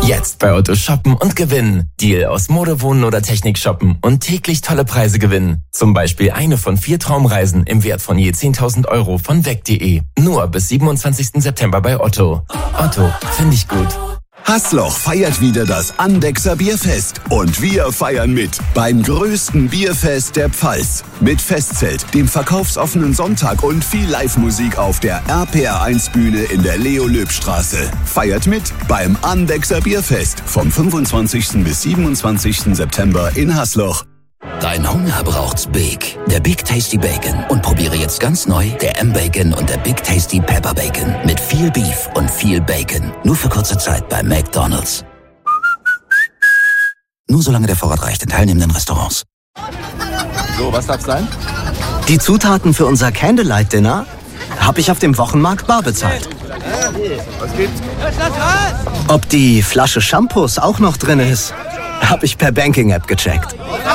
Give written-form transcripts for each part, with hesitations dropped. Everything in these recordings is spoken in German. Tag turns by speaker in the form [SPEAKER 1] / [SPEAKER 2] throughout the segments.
[SPEAKER 1] Jetzt bei Otto shoppen und gewinnen. Deal aus Mode, Wohnen oder Technik shoppen und täglich tolle Preise gewinnen. Zum Beispiel eine von 4 Traumreisen im Wert von je 10.000 € von weg.de. Nur bis 27. September bei Otto. Otto, finde ich gut.
[SPEAKER 2] Hasloch feiert wieder das Andechser Bierfest. Und wir feiern mit beim größten Bierfest der Pfalz. Mit Festzelt, dem verkaufsoffenen Sonntag und viel Live-Musik auf der RPR1-Bühne in der Leo-Löb-Straße. Feiert mit beim Andechser Bierfest vom 25. bis 27. September in Hasloch.
[SPEAKER 3] Dein Hunger braucht's Big. Der Big Tasty Bacon. Und probiere jetzt ganz neu der M-Bacon und der Big Tasty Pepper Bacon. Mit viel Beef und viel Bacon. Nur für kurze Zeit bei McDonald's. Nur solange der Vorrat reicht in teilnehmenden Restaurants.
[SPEAKER 4] So, was darf's sein?
[SPEAKER 5] Die Zutaten für unser Candlelight-Dinner habe ich auf dem Wochenmarkt bar bezahlt.
[SPEAKER 4] Was gibt's?
[SPEAKER 5] Ob die Flasche Shampoos auch noch drin ist, habe ich per Banking-App gecheckt.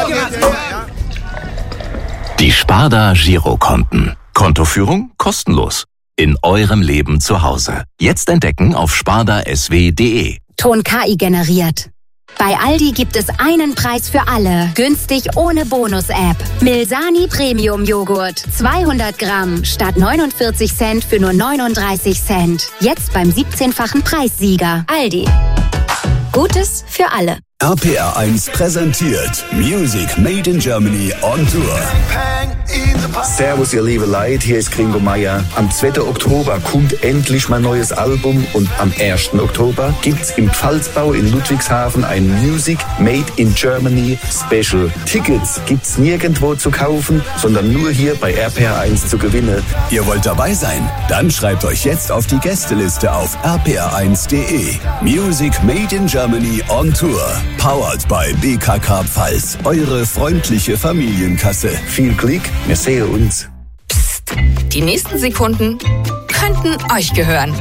[SPEAKER 6] Die Sparda Girokonten. Kontoführung kostenlos. In eurem Leben zu Hause. Jetzt entdecken auf spardasw.de.
[SPEAKER 7] Ton KI generiert. Bei Aldi gibt es einen Preis für alle. Günstig ohne Bonus-App. Milsani Premium Joghurt. 200 Gramm statt 49 Cent für nur 39 Cent. Jetzt beim 17-fachen Preissieger. Aldi. Gutes für alle.
[SPEAKER 2] RPR1 präsentiert Music Made in Germany on Tour.
[SPEAKER 8] Servus, ihr liebe Leute, hier ist Gringo Meier. Am 2. Oktober kommt endlich mein neues Album und am 1. Oktober gibt's im Pfalzbau in Ludwigshafen ein Music Made in Germany Special. Tickets gibt's nirgendwo zu kaufen, sondern nur hier bei RPR1 zu gewinnen.
[SPEAKER 2] Ihr wollt dabei sein? Dann schreibt euch jetzt auf die Gästeliste auf rpr1.de. Music Made in Germany on Tour. Powered by BKK Pfalz. Eure freundliche Familienkasse.
[SPEAKER 8] Viel Glück, wir sehen uns.
[SPEAKER 9] Psst, die nächsten Sekunden könnten euch gehören.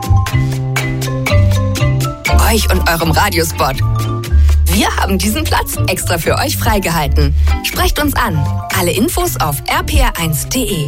[SPEAKER 9] Euch und eurem Radiospot. Wir haben diesen Platz extra für euch freigehalten. Sprecht uns an. Alle Infos auf rpr1.de.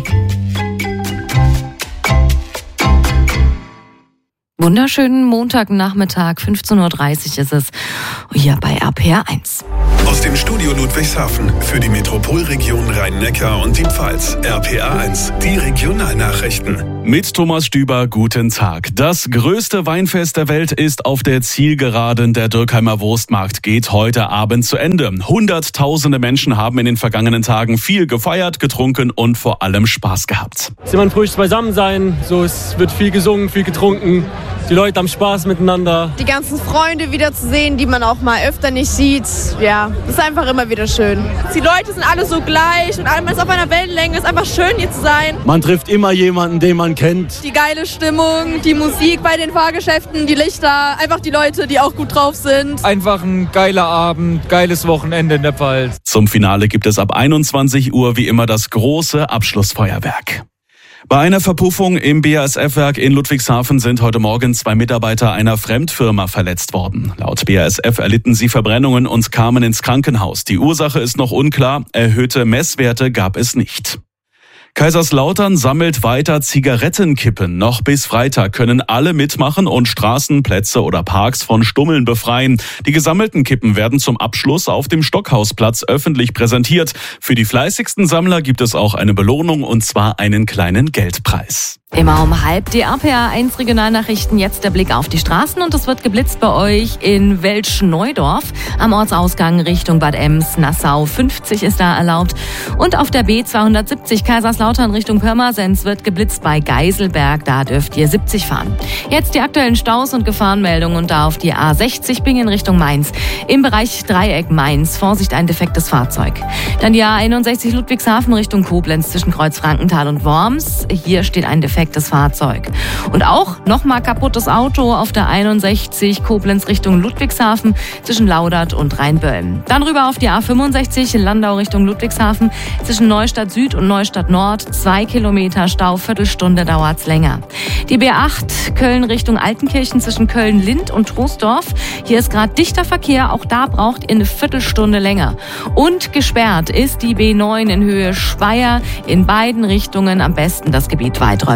[SPEAKER 10] Wunderschönen Montagnachmittag, 15:30 Uhr ist es, hier bei RPR1.
[SPEAKER 11] Aus dem Studio Ludwigshafen für die Metropolregion Rhein-Neckar und die Pfalz. RPR1, die Regionalnachrichten.
[SPEAKER 12] Mit Thomas Stüber, guten Tag. Das größte Weinfest der Welt ist auf der Zielgeraden. Der Dürkheimer Wurstmarkt geht heute Abend zu Ende. Hunderttausende Menschen haben in den vergangenen Tagen viel gefeiert, getrunken und vor allem Spaß gehabt.
[SPEAKER 13] Es ist immer ein fröhliches Beisammensein. So, es wird viel gesungen, viel getrunken. Die Leute haben Spaß miteinander.
[SPEAKER 14] Die ganzen Freunde wieder zu sehen, die man auch mal öfter nicht sieht. Ja, das ist einfach immer wieder schön. Die Leute sind alle so gleich und alles auf einer Wellenlänge. Es ist einfach schön, hier zu sein.
[SPEAKER 13] Man trifft immer jemanden, den man kennt.
[SPEAKER 14] Die geile Stimmung, die Musik bei den Fahrgeschäften, die Lichter, einfach die Leute, die auch gut drauf sind.
[SPEAKER 13] Einfach ein geiler Abend, geiles Wochenende in der Pfalz.
[SPEAKER 12] Zum Finale gibt es ab 21 Uhr wie immer das große Abschlussfeuerwerk. Bei einer Verpuffung im BASF-Werk in Ludwigshafen sind heute Morgen 2 Mitarbeiter einer Fremdfirma verletzt worden. Laut BASF erlitten sie Verbrennungen und kamen ins Krankenhaus. Die Ursache ist noch unklar, erhöhte Messwerte gab es nicht. Kaiserslautern sammelt weiter Zigarettenkippen. Noch bis Freitag können alle mitmachen und Straßen, Plätze oder Parks von Stummeln befreien. Die gesammelten Kippen werden zum Abschluss auf dem Stockhausplatz öffentlich präsentiert. Für die fleißigsten Sammler gibt es auch eine Belohnung, und zwar einen kleinen Geldpreis.
[SPEAKER 10] Immer um 12:30 die RPR1 Regionalnachrichten. Jetzt der Blick auf die Straßen und es wird geblitzt bei euch in Welsch-Neudorf am Ortsausgang Richtung Bad Ems. Nassau 50 ist da erlaubt. Und auf der B270 Kaiserslautern Richtung Pirmasens wird geblitzt bei Geiselberg. Da dürft ihr 70 fahren. Jetzt die aktuellen Staus und Gefahrenmeldungen und da auf die A60 Bingen Richtung Mainz. Im Bereich Dreieck Mainz. Vorsicht, ein defektes Fahrzeug. Dann die A61 Ludwigshafen Richtung Koblenz zwischen Kreuz Frankenthal und Worms. Hier steht ein defektes Fahrzeug. Und auch nochmal kaputtes Auto auf der 61 Koblenz Richtung Ludwigshafen zwischen Laudert und Rheinböllen. Dann rüber auf die A65 Landau Richtung Ludwigshafen zwischen Neustadt Süd und Neustadt Nord. 2 Kilometer Stau, Viertelstunde dauert's länger. Die B8 Köln Richtung Altenkirchen zwischen Köln-Lind und Troisdorf. Hier ist gerade dichter Verkehr, auch da braucht ihr eine Viertelstunde länger. Und gesperrt ist die B9 in Höhe Speyer in beiden Richtungen, am besten das Gebiet weiträumig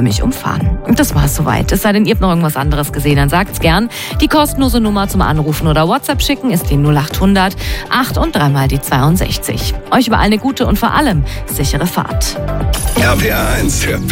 [SPEAKER 10] mich umfahren. Und das war's soweit. Es sei denn, ihr habt noch irgendwas anderes gesehen, dann sagt's gern. Die kostenlose Nummer zum Anrufen oder WhatsApp schicken ist die 0800 8 und 3 mal die 62. Euch überall eine gute und vor allem sichere Fahrt.
[SPEAKER 11] RPA 1.